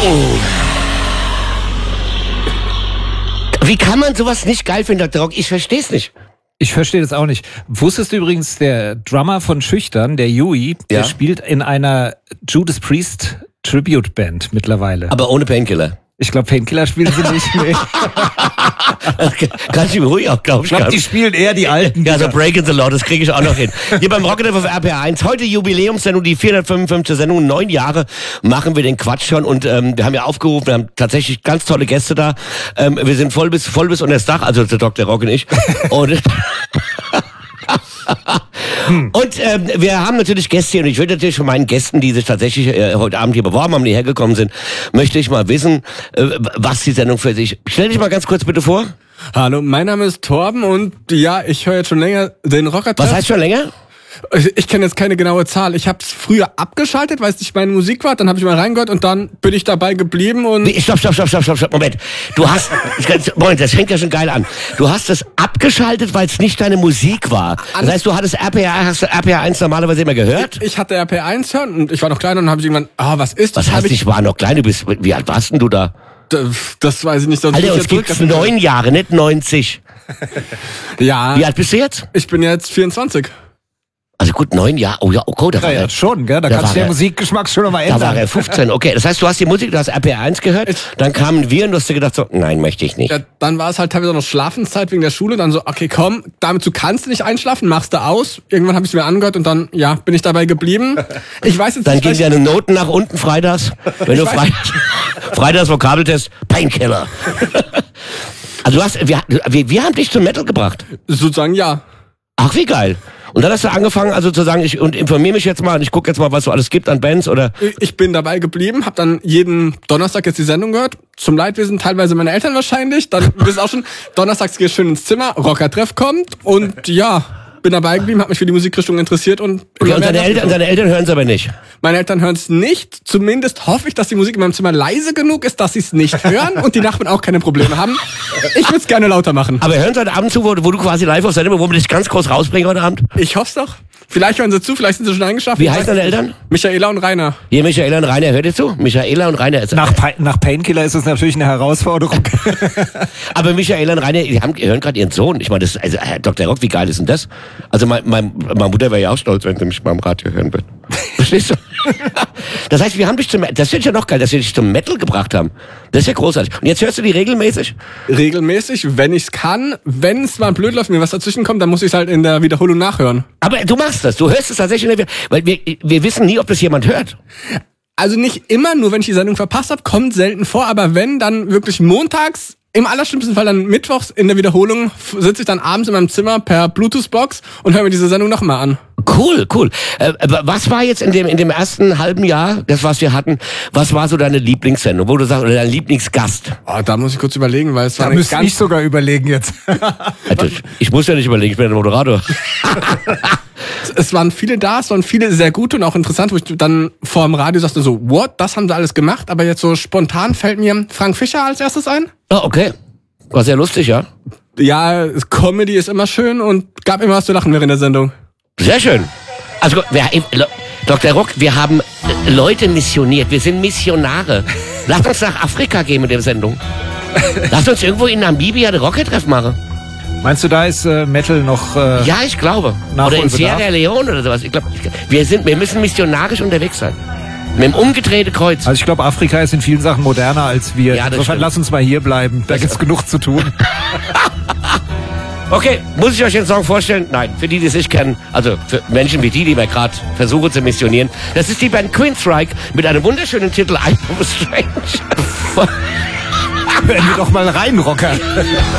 Wie kann man sowas nicht geil finden, Dr. Rock? Ich versteh's nicht. Ich verstehe das auch nicht. Wusstest du übrigens, der Drummer von Schüchtern, der Yui, der spielt in einer Judas Priest Tribute Band mittlerweile. Aber ohne Painkiller. Ich glaube, Painkiller spielen sie nicht. Nee. Ganz schön ruhig auch, glaube ich. Ich glaube, die spielen eher die alten. Ja, so Breaking the Law, das kriege ich auch noch hin. Hier beim Rocket auf RPR 1. Heute Jubiläumssendung, die 455. Sendung, 9 Jahre machen wir den Quatsch schon und wir haben ja aufgerufen, wir haben tatsächlich ganz tolle Gäste da. Wir sind voll bis unter das Dach, also der Dr. Rock und ich. Und Und wir haben natürlich Gäste hier und ich würde natürlich von meinen Gästen, die sich tatsächlich heute Abend hier beworben haben, die hergekommen sind, möchte ich mal wissen, was die Sendung für sich... Stell dich mal ganz kurz bitte vor. Hallo, mein Name ist Torben und ja, ich höre jetzt schon länger den Rocker-Treff. Was heißt schon länger? Ich kenne jetzt keine genaue Zahl. Ich habe es früher abgeschaltet, weil es nicht meine Musik war. Dann habe ich mal reingehört und dann bin ich dabei geblieben und... Stopp. Moment. Du hast... Moment, das fängt ja schon geil an. Du hast es abgeschaltet, weil es nicht deine Musik war. Das heißt, du hattest RPR 1 normalerweise immer gehört? Ich hatte RPR 1 hören und ich war noch kleiner und dann habe ich irgendwann... was ist das? Was heißt, ich war noch klein? Wie alt warst denn du da? Das weiß ich nicht. Alter, uns gibt's 9 Jahre, nicht 90. Ja. Wie alt bist du jetzt? Ich bin jetzt 24. Also gut, 9 Jahre. Oh ja, okay, da war ja, schon, gell? Da kannst du den Musikgeschmack schon nochmal ändern. Da war er 15, okay. Das heißt, du hast die Musik, du hast RPR 1 gehört, dann kamen wir und du hast dir gedacht so, nein, möchte ich nicht. Ja, dann war es halt teilweise noch Schlafenszeit wegen der Schule, dann so, okay, komm, du kannst nicht einschlafen, machst du aus. Irgendwann habe ich es mir angehört und dann, ja, bin ich dabei geblieben. Ich weiß jetzt dann gehen deine Noten nach unten freitags. Wenn du freitags Vokabeltest, Painkiller. Also wir haben dich zum Metal gebracht. Sozusagen, ja. Ach, wie geil. Und dann hast du angefangen, also zu sagen, ich informiere mich jetzt mal und ich gucke jetzt mal, was so alles gibt an Bands, oder? Ich bin dabei geblieben, habe dann jeden Donnerstag jetzt die Sendung gehört. Zum Leidwesen teilweise meine Eltern wahrscheinlich. Dann bist auch schon, donnerstags gehe ich schön ins Zimmer, Rocker-Treff kommt und ja, bin dabei geblieben, habe mich für die Musikrichtung interessiert und... Okay, und deine Eltern hören es aber nicht? Meine Eltern hören es nicht. Zumindest hoffe ich, dass die Musik in meinem Zimmer leise genug ist, dass sie es nicht hören und die Nachbarn auch keine Probleme haben. Ich würde es gerne lauter machen. Aber hören sie heute Abend zu, wo du quasi live auf Sendung, wo wir dich ganz groß rausbringen heute Abend? Ich hoffe es doch. Vielleicht hören sie zu, vielleicht sind sie schon eingeschlafen. Wie heißen deine Eltern? Michaela und Rainer. Hier, Michaela und Rainer, hört ihr zu? Michaela und Rainer. Nach Painkiller ist es natürlich eine Herausforderung. Aber Michaela und Rainer, die hören gerade ihren Sohn. Ich meine, also Herr Dr. Rock, wie geil ist denn das? Also meine Mutter wäre ja auch stolz, wenn sie mich beim Radio hören würde. Verstehst du? Das heißt, wir haben dich das finde ich ja noch geil, dass wir dich zum Metal gebracht haben. Das ist ja großartig. Und jetzt hörst du die regelmäßig? Regelmäßig, wenn ich's kann. Wenn es mal blöd läuft, mir was dazwischen kommt, dann muss ich es halt in der Wiederholung nachhören. Aber du machst das, du hörst es tatsächlich, weil wir wissen nie, ob das jemand hört. Also nicht immer, nur wenn ich die Sendung verpasst habe, kommt selten vor, aber wenn, dann wirklich montags, im allerschlimmsten Fall dann mittwochs in der Wiederholung, sitze ich dann abends in meinem Zimmer per Bluetooth-Box und höre mir diese Sendung nochmal an. Cool. Was war jetzt in dem ersten halben Jahr, das was wir hatten, was war so deine Lieblingssendung, wo du sagst, oder dein Lieblingsgast? Oh, da muss ich kurz überlegen, weil es war da müsste ich sogar überlegen jetzt. Also, ich muss ja nicht überlegen, ich bin der Moderator. Es waren viele da, es waren viele sehr gute und auch interessant, wo ich dann vor dem Radio sagte so, what, das haben sie alles gemacht, aber jetzt so spontan fällt mir Frank Fischer als erstes ein. Oh, okay. War sehr lustig, ja? Ja, Comedy ist immer schön und gab immer was zu lachen während der Sendung. Sehr schön. Also, Dr. Rock, wir haben Leute missioniert, wir sind Missionare. Lasst uns nach Afrika gehen mit der Sendung. Lasst uns irgendwo in Namibia den Rocket-Treff machen. Meinst du, da ist Metal noch... ja, ich glaube. Oder in Sierra Leone oder sowas. Ich glaube, wir müssen missionarisch unterwegs sein. Mit dem umgedrehten Kreuz. Also ich glaube, Afrika ist in vielen Sachen moderner als wir. Ja, insofern lass uns mal hier bleiben. Da gibt's genug zu tun. Okay, muss ich euch den Song vorstellen? Nein, für die es nicht kennen, also für Menschen wie die wir gerade versuchen zu missionieren. Das ist die Band Queensryche mit einem wunderschönen Titel I Am Strange. Hören wir doch mal rein, Rocker.